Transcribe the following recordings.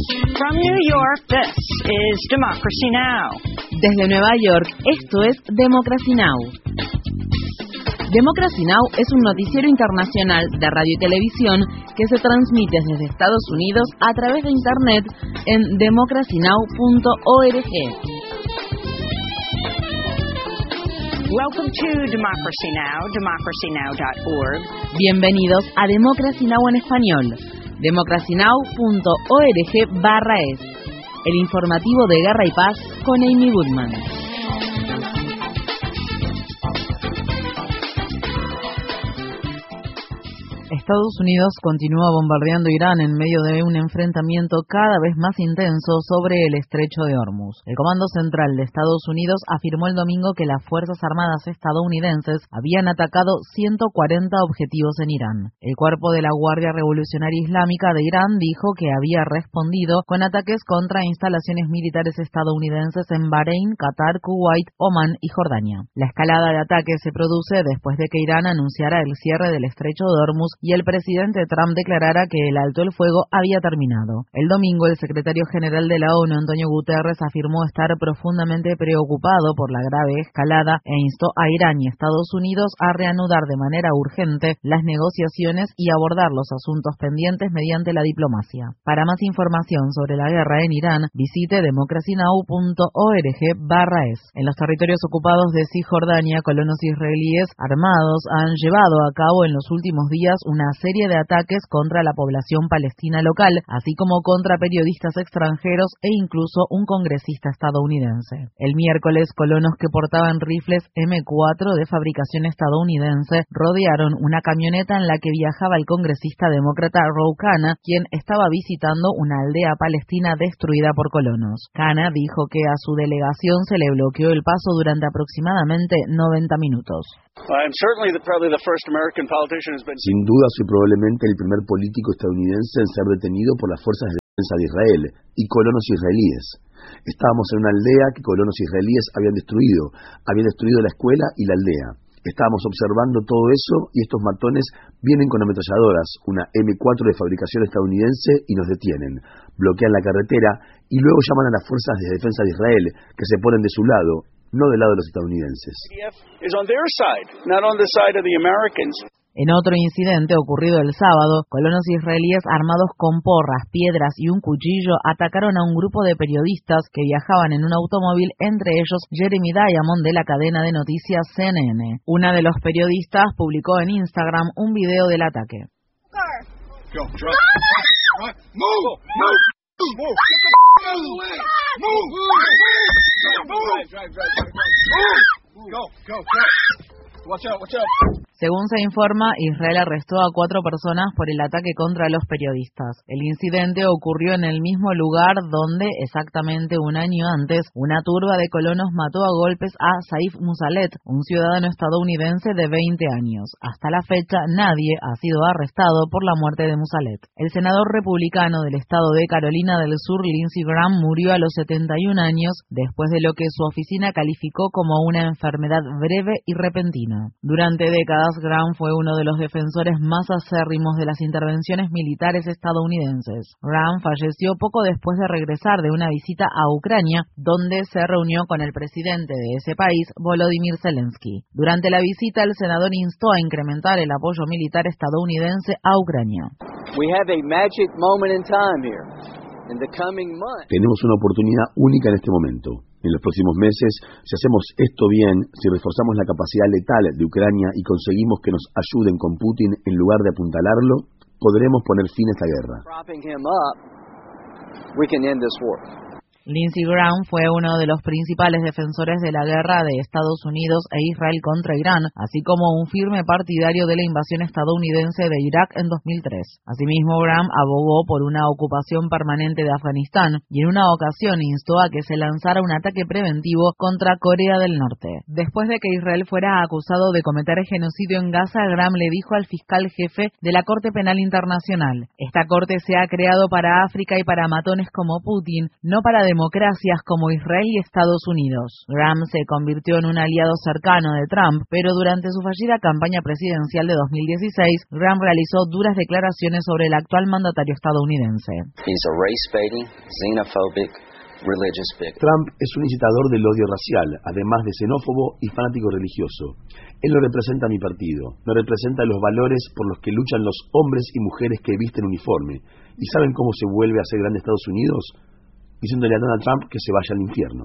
From New York, this is Democracy Now! Desde Nueva York, esto es Democracy Now! Democracy Now! Es un noticiero internacional de radio y televisión que se transmite desde Estados Unidos a través de Internet en democracynow.org. Welcome to Democracy Now!, democracynow.org. Bienvenidos a Democracy Now! En español, democracynow.org/es. El informativo de Guerra y Paz con Amy Goodman. Estados Unidos continúa bombardeando Irán en medio de un enfrentamiento cada vez más intenso sobre el estrecho de Hormuz. El Comando Central de Estados Unidos afirmó el domingo que las Fuerzas Armadas estadounidenses habían atacado 140 objetivos en Irán. El cuerpo de la Guardia Revolucionaria Islámica de Irán dijo que había respondido con ataques contra instalaciones militares estadounidenses en Bahrein, Qatar, Kuwait, Omán y Jordania. La escalada de ataques se produce después de que Irán anunciara el cierre del estrecho de Hormuz y el presidente Trump declarara que el alto el fuego había terminado. El domingo, el secretario general de la ONU, Antonio Guterres, afirmó estar profundamente preocupado por la grave escalada e instó a Irán y Estados Unidos a reanudar de manera urgente las negociaciones y abordar los asuntos pendientes mediante la diplomacia. Para más información sobre la guerra en Irán, visite democracynow.org/es. En los territorios ocupados de Cisjordania, colonos israelíes armados han llevado a cabo en los últimos días una serie de ataques contra la población palestina local, así como contra periodistas extranjeros e incluso un congresista estadounidense. El miércoles, colonos que portaban rifles M4 de fabricación estadounidense rodearon una camioneta en la que viajaba el congresista demócrata Ro Khanna, quien estaba visitando una aldea palestina destruida por colonos. Khanna dijo que a su delegación se le bloqueó el paso durante aproximadamente 90 minutos. Sin duda, soy probablemente el primer político estadounidense en ser detenido por las fuerzas de defensa de Israel y colonos israelíes. Estábamos en una aldea que colonos israelíes habían destruido la escuela y la aldea. Estábamos observando todo eso y estos matones vienen con ametralladoras, una M4 de fabricación estadounidense, y nos detienen, bloquean la carretera y luego llaman a las fuerzas de defensa de Israel, que se ponen de su lado, no del lado de los estadounidenses. En otro incidente ocurrido el sábado, colonos israelíes armados con porras, piedras y un cuchillo atacaron a un grupo de periodistas que viajaban en un automóvil, entre ellos Jeremy Diamond de la cadena de noticias CNN. Una de los periodistas publicó en Instagram un video del ataque. Según se informa, Israel arrestó a 4 personas por el ataque contra los periodistas. El incidente ocurrió en el mismo lugar donde, exactamente un año antes, una turba de colonos mató a golpes a Saif Musalet, un ciudadano estadounidense de 20 años. Hasta la fecha, nadie ha sido arrestado por la muerte de Musalet. El senador republicano del estado de Carolina del Sur, Lindsey Graham, murió a los 71 años después de lo que su oficina calificó como una enfermedad breve y repentina. Durante décadas, Graham fue uno de los defensores más acérrimos de las intervenciones militares estadounidenses. Graham falleció poco después de regresar de una visita a Ucrania, donde se reunió con el presidente de ese país, Volodymyr Zelensky. Durante la visita, el senador instó a incrementar el apoyo militar estadounidense a Ucrania. Tenemos una oportunidad única en este momento. En los próximos meses, si hacemos esto bien, si reforzamos la capacidad letal de Ucrania y conseguimos que nos ayuden con Putin en lugar de apuntalarlo, podremos poner fin a esta guerra. Lindsey Graham fue uno de los principales defensores de la guerra de Estados Unidos e Israel contra Irán, así como un firme partidario de la invasión estadounidense de Irak en 2003. Asimismo, Graham abogó por una ocupación permanente de Afganistán y en una ocasión instó a que se lanzara un ataque preventivo contra Corea del Norte. Después de que Israel fuera acusado de cometer genocidio en Gaza, Graham le dijo al fiscal jefe de la Corte Penal Internacional: "Esta corte se ha creado para África y para matones como Putin, no para democracias como Israel y Estados Unidos. Graham se convirtió en un aliado cercano de Trump, pero durante su fallida campaña presidencial de 2016, Graham realizó duras declaraciones sobre el actual mandatario estadounidense. Trump es un incitador del odio racial, además de xenófobo y fanático religioso. Él no representa a mi partido, no representa los valores por los que luchan los hombres y mujeres que visten uniforme. ¿Y saben cómo se vuelve a ser grande Estados Unidos? Diciéndole a Donald Trump que se vaya al infierno.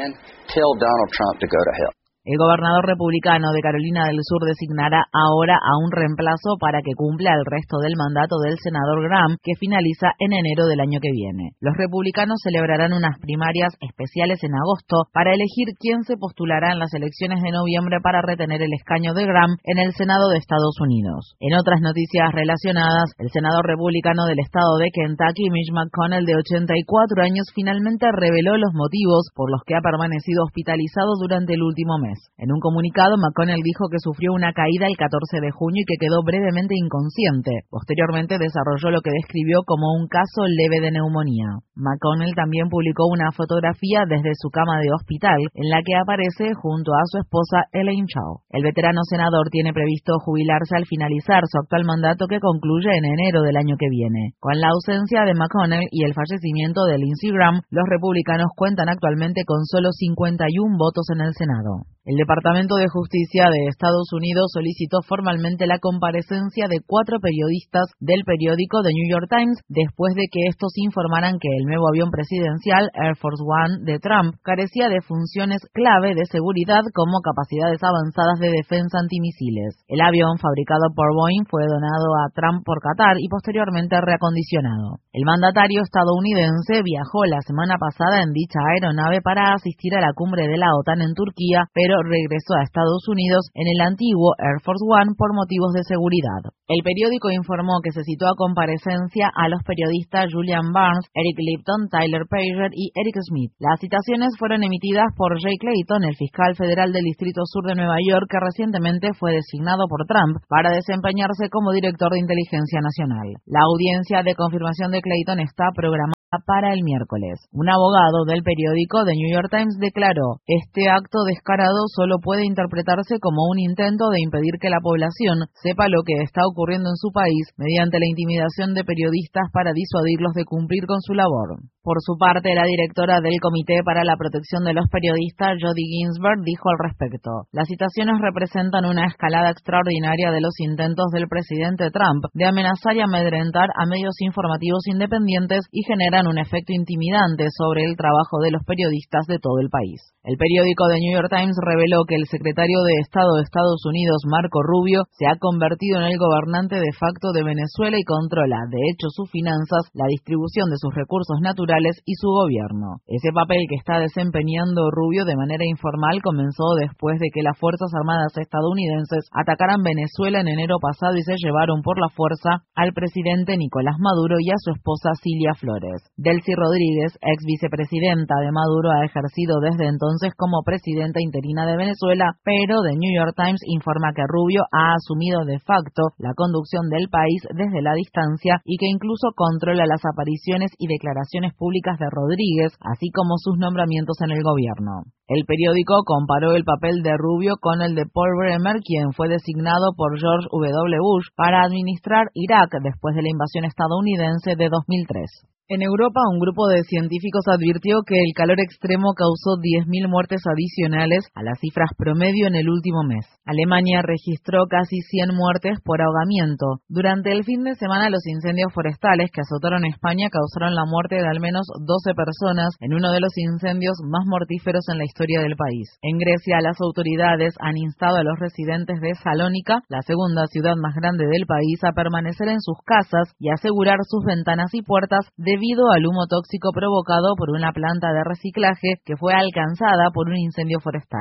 El gobernador republicano de Carolina del Sur designará ahora a un reemplazo para que cumpla el resto del mandato del senador Graham, que finaliza en enero del año que viene. Los republicanos celebrarán unas primarias especiales en agosto para elegir quién se postulará en las elecciones de noviembre para retener el escaño de Graham en el Senado de Estados Unidos. En otras noticias relacionadas, el senador republicano del estado de Kentucky, Mitch McConnell, de 84 años, finalmente reveló los motivos por los que ha permanecido hospitalizado durante el último mes. En un comunicado, McConnell dijo que sufrió una caída el 14 de junio y que quedó brevemente inconsciente. Posteriormente desarrolló lo que describió como un caso leve de neumonía. McConnell también publicó una fotografía desde su cama de hospital en la que aparece junto a su esposa Elaine Chao. El veterano senador tiene previsto jubilarse al finalizar su actual mandato, que concluye en enero del año que viene. Con la ausencia de McConnell y el fallecimiento de Lindsey Graham, los republicanos cuentan actualmente con solo 51 votos en el Senado. El Departamento de Justicia de Estados Unidos solicitó formalmente la comparecencia de 4 periodistas del periódico The New York Times después de que estos informaran que el nuevo avión presidencial Air Force One de Trump carecía de funciones clave de seguridad como capacidades avanzadas de defensa antimisiles. El avión, fabricado por Boeing, fue donado a Trump por Qatar y posteriormente reacondicionado. El mandatario estadounidense viajó la semana pasada en dicha aeronave para asistir a la cumbre de la OTAN en Turquía, pero regresó a Estados Unidos en el antiguo Air Force One por motivos de seguridad. El periódico informó que se citó a comparecencia a los periodistas Julian Barnes, Eric Lipton, Tyler Pager y Eric Smith. Las citaciones fueron emitidas por Jay Clayton, el fiscal federal del Distrito Sur de Nueva York, que recientemente fue designado por Trump para desempeñarse como director de Inteligencia Nacional. La audiencia de confirmación de Clayton está programada para el miércoles. Un abogado del periódico The New York Times declaró: "Este acto descarado solo puede interpretarse como un intento de impedir que la población sepa lo que está ocurriendo en su país mediante la intimidación de periodistas para disuadirlos de cumplir con su labor". Por su parte, la directora del Comité para la Protección de los Periodistas, Jody Ginsburg, dijo al respecto: "Las citaciones representan una escalada extraordinaria de los intentos del presidente Trump de amenazar y amedrentar a medios informativos independientes y generan un efecto intimidante sobre el trabajo de los periodistas de todo el país". El periódico The New York Times reveló que el secretario de Estado de Estados Unidos, Marco Rubio, se ha convertido en el gobernante de facto de Venezuela y controla, de hecho, sus finanzas, la distribución de sus recursos naturales y su gobierno. Ese papel que está desempeñando Rubio de manera informal comenzó después de que las Fuerzas Armadas estadounidenses atacaran Venezuela en enero pasado y se llevaron por la fuerza al presidente Nicolás Maduro y a su esposa Cilia Flores. Delcy Rodríguez, ex vicepresidenta de Maduro, ha ejercido desde entonces como presidenta interina de Venezuela, pero The New York Times informa que Rubio ha asumido de facto la conducción del país desde la distancia y que incluso controla las apariciones y declaraciones públicas de Rodríguez, así como sus nombramientos en el gobierno. El periódico comparó el papel de Rubio con el de Paul Bremer, quien fue designado por George W. Bush para administrar Irak después de la invasión estadounidense de 2003. En Europa, un grupo de científicos advirtió que el calor extremo causó 10.000 muertes adicionales a las cifras promedio en el último mes. Alemania registró casi 100 muertes por ahogamiento. Durante el fin de semana, los incendios forestales que azotaron España causaron la muerte de al menos 12 personas en uno de los incendios más mortíferos en la historia del país. En Grecia, las autoridades han instado a los residentes de Salónica, la segunda ciudad más grande del país, a permanecer en sus casas y asegurar sus ventanas y puertas debido al humo tóxico provocado por una planta de reciclaje que fue alcanzada por un incendio forestal.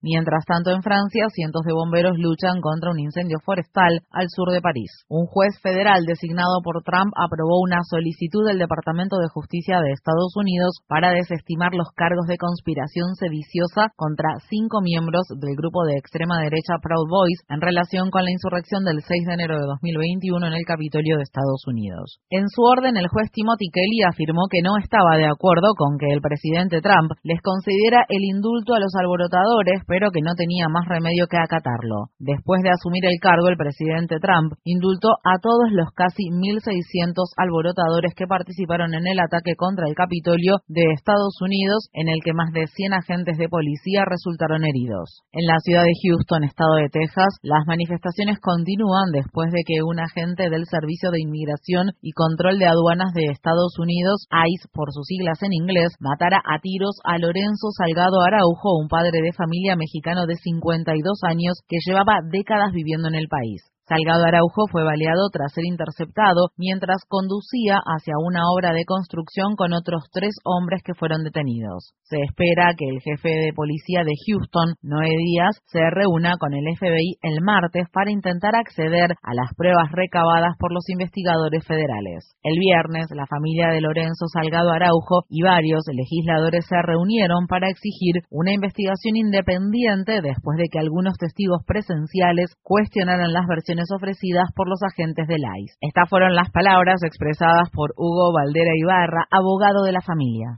Mientras tanto, en Francia, cientos de bomberos luchan contra un incendio forestal al sur de París. Un juez federal designado por Trump aprobó una solicitud del Departamento de Justicia de Estados Unidos para desestimar los cargos de conspiración sediciosa contra 5 miembros del grupo de extrema derecha Proud Boys en relación con la insurrección del 6 de enero de 2021 en el Capitolio de Estados Unidos. En su orden, el juez Timothy Kelly afirmó que no estaba de acuerdo con que el presidente Trump les concediera el indulto a los alborotadores, pero que no tenía más remedio que acatarlo. Después de asumir el cargo, el presidente Trump indultó a todos los casi 1.600 alborotadores que participaron en el ataque contra el Capitolio de Estados Unidos, en el que más de 100 agentes de policía resultaron heridos. En la ciudad de Houston, estado de Texas, las manifestaciones continúan después de que un agente del Servicio de Inmigración y Control de Aduanas de Estados Unidos, ICE por sus siglas en inglés, matara a tiros a Lorenzo Salgado Araujo, un padre de familia mexicano de 52 años que llevaba décadas viviendo en el país. Salgado Araujo fue baleado tras ser interceptado mientras conducía hacia una obra de construcción con otros 3 hombres que fueron detenidos. Se espera que el jefe de policía de Houston, Noé Díaz, se reúna con el FBI el martes para intentar acceder a las pruebas recabadas por los investigadores federales. El viernes, la familia de Lorenzo Salgado Araujo y varios legisladores se reunieron para exigir una investigación independiente después de que algunos testigos presenciales cuestionaran las versiones ofrecidas por los agentes del ICE. Estas fueron las palabras expresadas por Hugo Valdera Ibarra, abogado de la familia.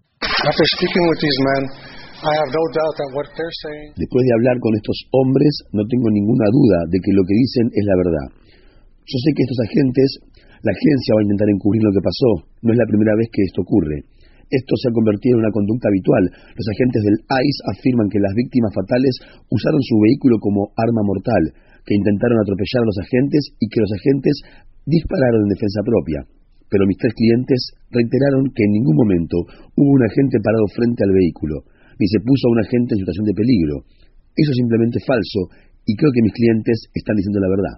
Después de hablar con estos hombres, no tengo ninguna duda de que lo que dicen es la verdad. Yo sé que estos agentes, la agencia va a intentar encubrir lo que pasó. No es la primera vez que esto ocurre. Esto se ha convertido en una conducta habitual. Los agentes del ICE afirman que las víctimas fatales usaron su vehículo como arma mortal, que intentaron atropellar a los agentes y que los agentes dispararon en defensa propia. Pero mis 3 clientes reiteraron que en ningún momento hubo un agente parado frente al vehículo, ni se puso a un agente en situación de peligro. Eso es simplemente falso y creo que mis clientes están diciendo la verdad.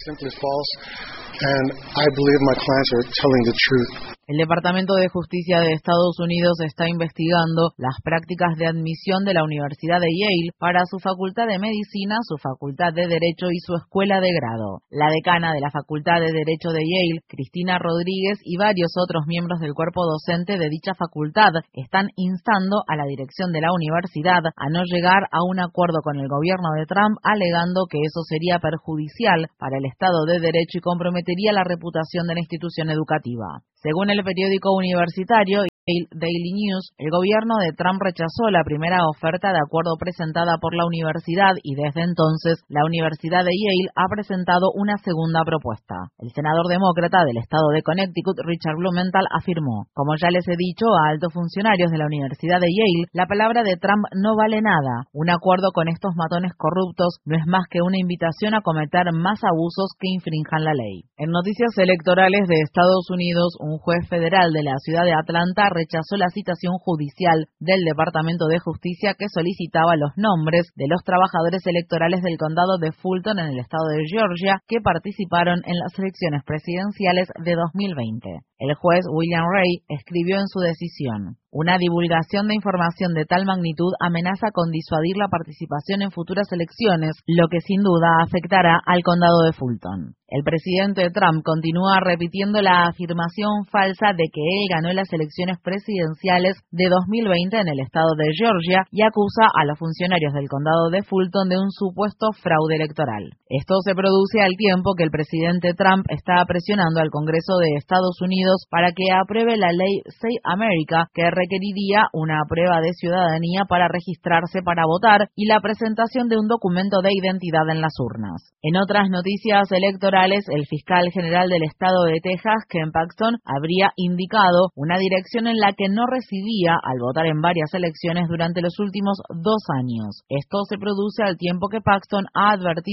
El Departamento de Justicia de Estados Unidos está investigando las prácticas de admisión de la Universidad de Yale para su Facultad de Medicina, su Facultad de Derecho y su Escuela de Grado. La decana de la Facultad de Derecho de Yale, Cristina Rodríguez, y varios otros miembros del cuerpo docente de dicha facultad están instando a la dirección de la universidad a no llegar a un acuerdo con el gobierno de Trump, alegando que eso sería perjudicial para el Estado de Derecho y comprometería la reputación de la institución educativa. Según el periódico universitario Daily News, el gobierno de Trump rechazó la primera oferta de acuerdo presentada por la universidad y desde entonces la Universidad de Yale ha presentado una segunda propuesta. El senador demócrata del estado de Connecticut, Richard Blumenthal, afirmó: como ya les he dicho a altos funcionarios de la Universidad de Yale, la palabra de Trump no vale nada. Un acuerdo con estos matones corruptos no es más que una invitación a cometer más abusos que infrinjan la ley. En noticias electorales de Estados Unidos, un juez federal de la ciudad de Atlanta rechazó la citación judicial del Departamento de Justicia que solicitaba los nombres de los trabajadores electorales del condado de Fulton en el estado de Georgia que participaron en las elecciones presidenciales de 2020. El juez William Ray escribió en su decisión: una divulgación de información de tal magnitud amenaza con disuadir la participación en futuras elecciones, lo que sin duda afectará al condado de Fulton. El presidente Trump continúa repitiendo la afirmación falsa de que él ganó las elecciones presidenciales de 2020 en el estado de Georgia y acusa a los funcionarios del condado de Fulton de un supuesto fraude electoral. Esto se produce al tiempo que el presidente Trump está presionando al Congreso de Estados Unidos para que apruebe la ley Save America, que requeriría una prueba de ciudadanía para registrarse para votar y la presentación de un documento de identidad en las urnas. En otras noticias electorales, el fiscal general del estado de Texas, Ken Paxton, habría indicado una dirección en la que no residía al votar en varias elecciones durante los últimos 2 años. Esto se produce al tiempo que Paxton ha advertido a los votantes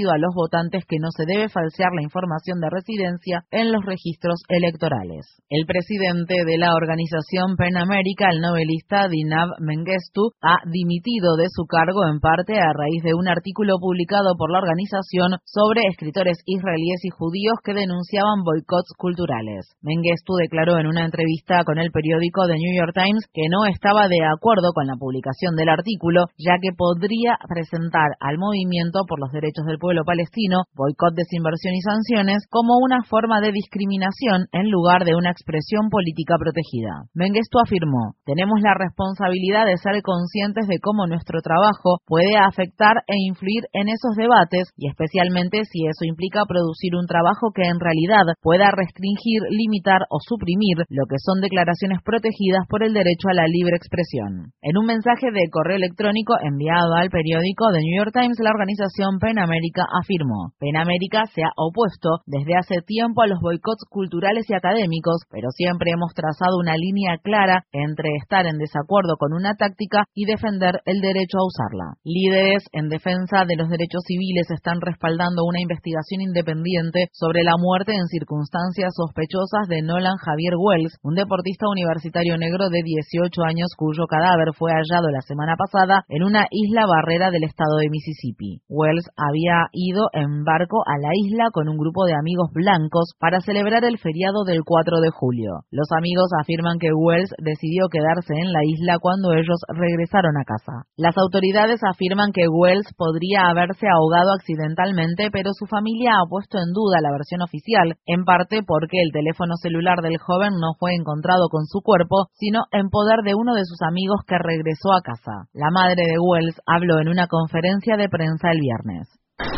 votantes que no se debe falsear la información de residencia en los registros electorales. El presidente de la organización PEN America, el novelista Dinab Mengestu, ha dimitido de su cargo en parte a raíz de un artículo publicado por la organización sobre escritores israelíes y judíos que denunciaban boicots culturales. Mengestu declaró en una entrevista con el periódico The New York Times que no estaba de acuerdo con la publicación del artículo, ya que podría presentar al movimiento por los derechos del pueblo palestino, boicot, desinversión y sanciones, como una forma de discriminación en lugar de una expresión política protegida. Mengestu afirmó: tenemos la responsabilidad de ser conscientes de cómo nuestro trabajo puede afectar e influir en esos debates, y especialmente si eso implica producir un trabajo que en realidad pueda restringir, limitar o suprimir lo que son declaraciones protegidas por el derecho a la libre expresión. En un mensaje de correo electrónico enviado al periódico The New York Times, la organización PEN America afirmó: PEN America se ha opuesto desde hace tiempo a los boicots culturales y académicos, pero siempre hemos trazado una línea clara entre estar en desacuerdo con una táctica y defender el derecho a usarla. Líderes en defensa de los derechos civiles están respaldando una investigación independiente sobre la muerte en circunstancias sospechosas de Nolan Javier Wells, un deportista universitario negro de 18 años cuyo cadáver fue hallado la semana pasada en una isla barrera del estado de Mississippi. Wells había ido en barco a la isla con un grupo de amigos blancos para celebrar el feriado del 4 de julio. Los amigos afirman que Wells decidió quedarse en la isla cuando ellos regresaron a casa. Las autoridades afirman que Wells podría haberse ahogado accidentalmente, pero su familia ha puesto en duda la versión oficial, en parte porque el teléfono celular del joven no fue encontrado con su cuerpo, sino en poder de uno de sus amigos que regresó a casa. La madre de Wells habló en una conferencia de prensa el viernes.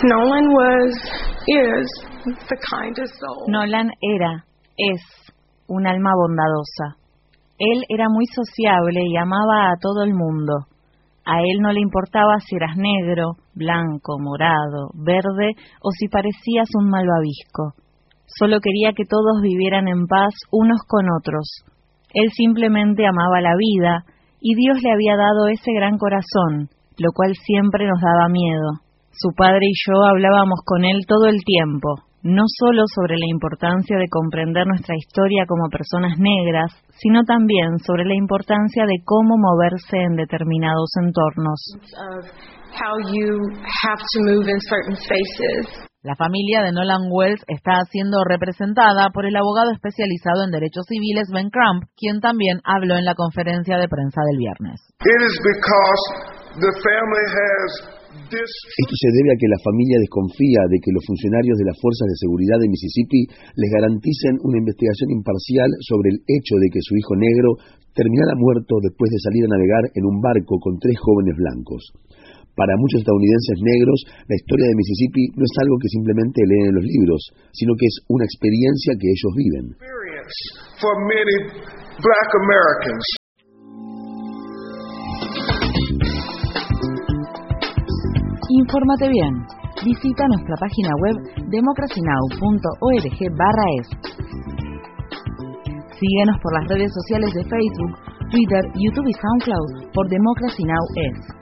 Nolan es un alma bondadosa. Él era muy sociable y amaba a todo el mundo. A él no le importaba si eras negro, blanco, morado, verde o si parecías un malvavisco. Solo quería que todos vivieran en paz unos con otros. Él simplemente amaba la vida y Dios le había dado ese gran corazón, lo cual siempre nos daba miedo. Su padre y yo hablábamos con él todo el tiempo, no solo sobre la importancia de comprender nuestra historia como personas negras, sino también sobre la importancia de cómo moverse en determinados entornos. La familia de Nolan Wells está siendo representada por el abogado especializado en derechos civiles Ben Crump, quien también habló en la conferencia de prensa del viernes. Esto se debe a que la familia desconfía de que los funcionarios de las fuerzas de seguridad de Mississippi les garanticen una investigación imparcial sobre el hecho de que su hijo negro terminara muerto después de salir a navegar en un barco con 3 jóvenes blancos. Para muchos estadounidenses negros, la historia de Mississippi no es algo que simplemente leen en los libros, sino que es una experiencia que ellos viven. Infórmate bien. Visita nuestra página web democracynow.org/es. Síguenos por las redes sociales de Facebook, Twitter, YouTube y SoundCloud por Democracy Now! Es.